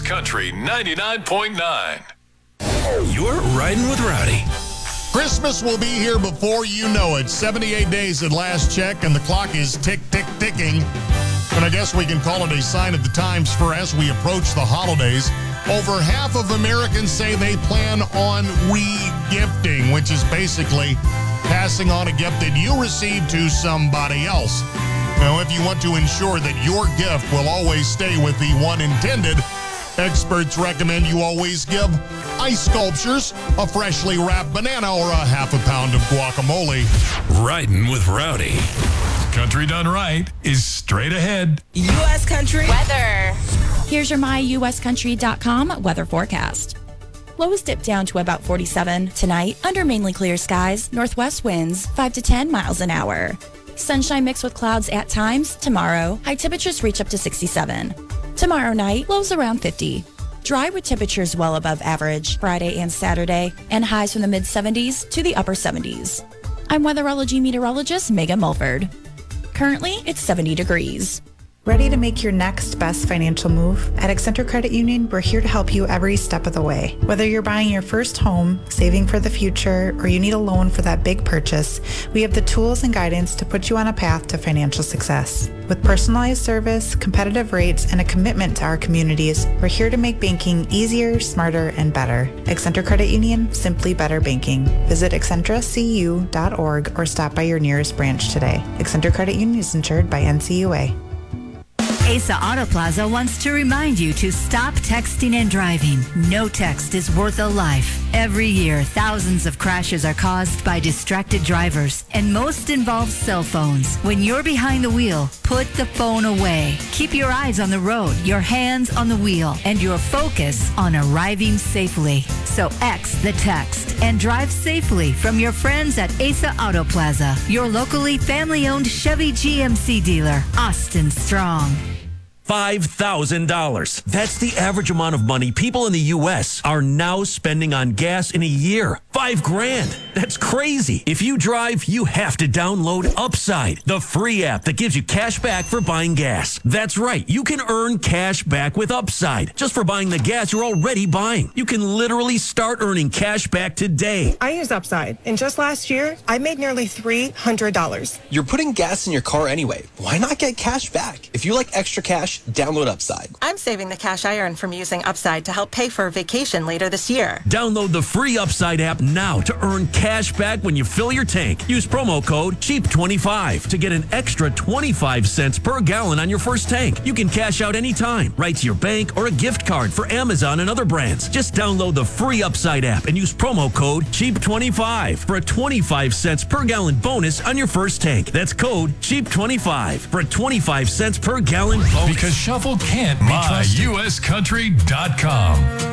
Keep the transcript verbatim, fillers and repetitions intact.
Country ninety-nine point nine. You're riding with Rowdy. Christmas will be here before you know it. seventy-eight days at last check, and the clock is tick, tick, ticking. And I guess we can call it a sign of the times for as we approach the holidays. Over half of Americans say they plan on re-gifting, which is basically passing on a gift that you received to somebody else. Now, if you want to ensure that your gift will always stay with the one intended, experts recommend you always give ice sculptures, a freshly wrapped banana, or a half a pound of guacamole. Riding with Rowdy. Country done right is straight ahead. U S Country weather. Here's your my U S country dot com weather forecast. Lows dip down to about forty-seven tonight under mainly clear skies, northwest winds five to ten miles an hour. Sunshine mixed with clouds at times tomorrow. High temperatures reach up to sixty-seven. Tomorrow night, lows around fifty. Dry with temperatures well above average Friday and Saturday, and highs from the mid seventies to the upper seventies. I'm weatherology meteorologist Megan Mulford. Currently, it's seventy degrees. Ready to make your next best financial move? At Accenture Credit Union, we're here to help you every step of the way. Whether you're buying your first home, saving for the future, or you need a loan for that big purchase, we have the tools and guidance to put you on a path to financial success. With personalized service, competitive rates, and a commitment to our communities, we're here to make banking easier, smarter, and better. Accenture Credit Union, simply better banking. Visit accentra c u dot org or stop by your nearest branch today. Accenture Credit Union is insured by N C U A. Asa Auto Plaza wants to remind you to stop texting and driving. No text is worth a life. Every year, thousands of crashes are caused by distracted drivers, and most involve cell phones. When you're behind the wheel, put the phone away. Keep your eyes on the road, your hands on the wheel, and your focus on arriving safely. So X the text and drive safely from your friends at Asa Auto Plaza, your locally family-owned Chevy G M C dealer, Austin Strong. five thousand dollars. That's the average amount of money people in the U S are now spending on gas in a year. Five grand. That's crazy. If you drive, you have to download Upside, the free app that gives you cash back for buying gas. That's right. You can earn cash back with Upside just for buying the gas you're already buying. You can literally start earning cash back today. I use Upside, and just last year, I made nearly three hundred dollars. You're putting gas in your car anyway. Why not get cash back? If you like extra cash, download Upside. I'm saving the cash I earn from using Upside to help pay for a vacation later this year. Download the free Upside app now to earn cash back when you fill your tank. Use promo code cheap twenty-five to get an extra twenty-five cents per gallon on your first tank. You can cash out anytime, right to your bank or a gift card for Amazon and other brands. Just download the free Upside app and use promo code cheap twenty-five for a twenty-five cents per gallon bonus on your first tank. That's code cheap twenty-five for a twenty-five cents per gallon bonus. Because Shuffle can't be trusted. my U S country dot com.